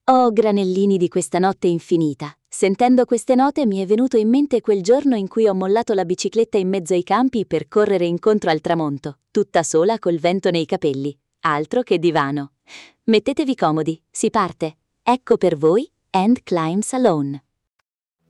Oh, granellini di questa notte infinita. Sentendo queste note mi è venuto in mente quel giorno in cui ho mollato la bicicletta in mezzo ai campi per correre incontro al tramonto, tutta sola col vento nei capelli. Altro che divano. Mettetevi comodi, si parte. Ecco per voi And Climbs Alone.